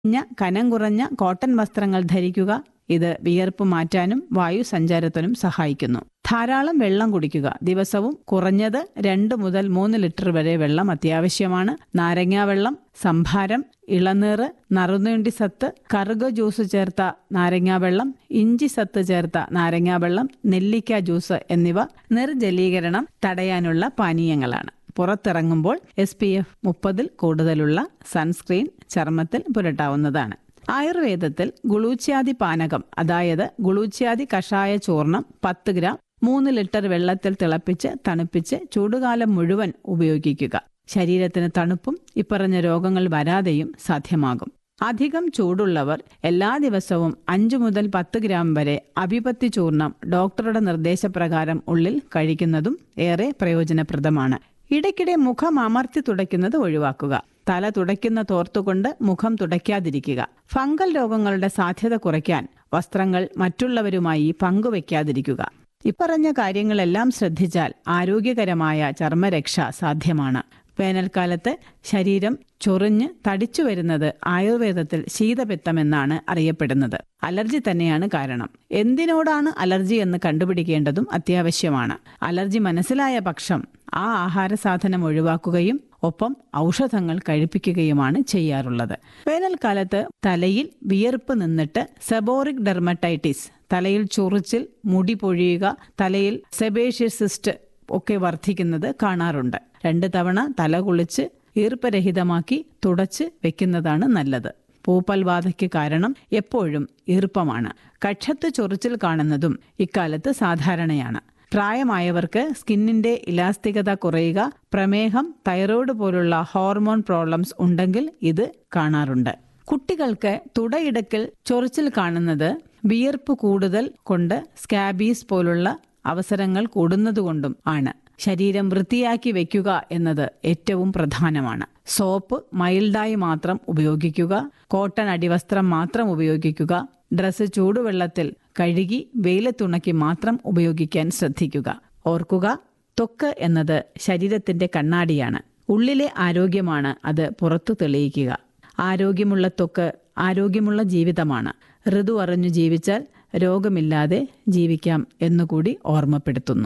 കനം കുറഞ്ഞ കോട്ടൺ വസ്ത്രങ്ങൾ ധരിക്കുക. ഇത് വിയർപ്പ് മാറ്റാനും വായു സഞ്ചാരത്തിനും സഹായിക്കുന്നു. ധാരാളം വെള്ളം കുടിക്കുക. ദിവസവും കുറഞ്ഞത് 2 മുതൽ 3 ലിറ്റർ വരെ വെള്ളം അത്യാവശ്യമാണ്. നാരങ്ങാ വെള്ളം, സംഭാരം, ഇളനീർ, നറുനീണ്ടി സത്ത്, കറുക ജ്യൂസ് ചേർത്ത നാരങ്ങാ വെള്ളം, ഇഞ്ചി സത്ത് ചേർത്ത നാരങ്ങാ വെള്ളം, നെല്ലിക്ക ജ്യൂസ് എന്നിവ നിർജ്ജലീകരണം തടയാനുള്ള പാനീയങ്ങളാണ്. പുറത്തിറങ്ങുമ്പോൾ SPF 30 കൂടുതലുള്ള സൺസ്ക്രീൻ ചർമ്മത്തിൽ പുരട്ടാവുന്നതാണ്. ആയുർവേദത്തിൽ ഗുളൂച്യാദി പാനകം, അതായത് ഗുളൂച്യാദി കഷായ ചൂർണം 10 ഗ്രാം 3 ലിറ്റർ വെള്ളത്തിൽ തിളപ്പിച്ച് തണുപ്പിച്ച് ചൂടുകാലം മുഴുവൻ ഉപയോഗിക്കുക. ശരീരത്തിന് തണുപ്പും ഇപ്പറഞ്ഞ രോഗങ്ങൾ വരാതെയും സാധ്യമാകും. അധികം ചൂടുള്ളവർ എല്ലാ ദിവസവും 5 മുതൽ 10 ഗ്രാം വരെ അഭിപത്തി ചൂർണം ഡോക്ടറുടെ നിർദ്ദേശപ്രകാരം ഉള്ളിൽ കഴിക്കുന്നതും ഏറെ പ്രയോജനപ്രദമാണ്. ഇടയ്ക്കിടെ മുഖം അമർത്തി തുടയ്ക്കുന്നത് ഒഴിവാക്കുക. തല തുടയ്ക്കുന്ന തോർത്തുകൊണ്ട് മുഖം തുടയ്ക്കാതിരിക്കുക. ഫംഗൽ രോഗങ്ങളുടെ സാധ്യത കുറയ്ക്കാൻ വസ്ത്രങ്ങൾ മറ്റുള്ളവരുമായി പങ്കുവയ്ക്കാതിരിക്കുക. ഇപ്പറഞ്ഞ കാര്യങ്ങളെല്ലാം ശ്രദ്ധിച്ചാൽ ആരോഗ്യകരമായ ചർമ്മരക്ഷ സാധ്യമാണ്. വേനൽക്കാലത്ത് ശരീരം ചൊറിഞ്ഞ് തടിച്ചു വരുന്നത് ആയുർവേദത്തിൽ ശീതപിത്തമെന്നാണ് അറിയപ്പെടുന്നത്. അലർജി തന്നെയാണ് കാരണം. എന്തിനോടാണ് അലർജി എന്ന് കണ്ടുപിടിക്കേണ്ടതും അത്യാവശ്യമാണ്. അലർജി മനസ്സിലായ പക്ഷം ആ ആഹാര സാധനം ഒഴിവാക്കുകയും ഒപ്പം ഔഷധങ്ങൾ കഴിപ്പിക്കുകയുമാണ് ചെയ്യാറുള്ളത്. വേനൽക്കാലത്ത് തലയിൽ വിയർപ്പ് നിന്നിട്ട് സെബോറിക് ഡെർമറ്റൈറ്റിസ്, തലയിൽ ചൊറിച്ചിൽ, മുടി പൊഴിയുക, തലയിൽ സെബേഷ്യസ് സിസ്റ്റ് ഒക്കെ വർദ്ധിക്കുന്നത് കാണാറുണ്ട്. 2 തവണ തല കുളിച്ച് ഈർപ്പരഹിതമാക്കി തുടച്ച് വെക്കുന്നതാണ് നല്ലത്. പൂപ്പൽ ബാധയ്ക്ക് കാരണം എപ്പോഴും ഈർപ്പമാണ്. കക്ഷത്ത് ചൊറിച്ചിൽ കാണുന്നതും ഇക്കാലത്ത് സാധാരണയാണ്. പ്രായമായവർക്ക് സ്കിന്നിന്റെ ഇലാസ്തികത കുറയുക, പ്രമേഹം, തൈറോയ്ഡ് പോലുള്ള ഹോർമോൺ പ്രോബ്ലംസ് ഉണ്ടെങ്കിൽ ഇത് കാണാറുണ്ട്. കുട്ടികൾക്ക് തുടയിടക്കിൽ ചൊറിച്ചിൽ കാണുന്നത് വിയർപ്പ് കൂടുതൽ കൊണ്ട് സ്കാബീസ് പോലുള്ള അവസരങ്ങൾ കൂടുന്നതുകൊണ്ടും ആണ്. ശരീരം വൃത്തിയാക്കി വെക്കുക എന്നത് ഏറ്റവും പ്രധാനമാണ്. സോപ്പ് മൈൽഡായി മാത്രം ഉപയോഗിക്കുക. കോട്ടൺ അടിവസ്ത്രം മാത്രം ഉപയോഗിക്കുക. ഡ്രസ്സ് ചൂടുവെള്ളത്തിൽ കഴുകി വെയിലത്തുണക്കി മാത്രം ഉപയോഗിക്കാൻ ശ്രദ്ധിക്കുക. ഓർക്കുക, ത്വക്ക് എന്നത് ശരീരത്തിന്റെ കണ്ണാടിയാണ്. ഉള്ളിലെ ആരോഗ്യമാണ് അത് പുറത്തു തെളിയിക്കുക. ആരോഗ്യമുള്ള ത്വക്ക് ആരോഗ്യമുള്ള ജീവിതമാണ്. ഋതു അറിഞ്ഞു ജീവിച്ചാൽ രോഗമില്ലാതെ ജീവിക്കാം എന്നുകൂടി ഓർമ്മപ്പെടുത്തുന്നു.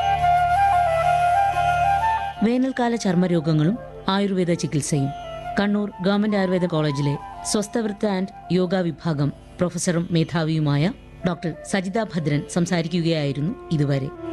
വേനൽക്കാല ചർമ്മരോഗങ്ങളും ആയുർവേദ ചികിത്സയും കണ്ണൂർ ഗവൺമെന്റ് ആയുർവേദ കോളേജിലെ സ്വസ്ഥവൃത്ത ആൻഡ് യോഗ വിഭാഗം പ്രൊഫസറും മേധാവിയുമായ ഡോക്ടർ സജിത ഭദ്രൻ സംസാരിക്കുകയായിരുന്നു ഇതുവരെ.